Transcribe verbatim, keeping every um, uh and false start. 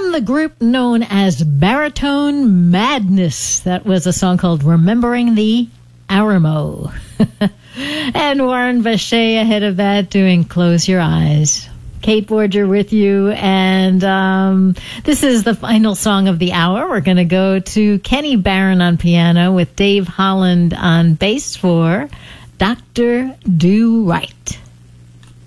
from the group known as Baritone Madness. That was a song called Remembering the Alamo. And Warren Vacher ahead of that doing Close Your Eyes. Kate Borger with you, and um, this is the final song of the hour. We're going to go to Kenny Barron on piano with Dave Holland on bass for Doctor Do Right.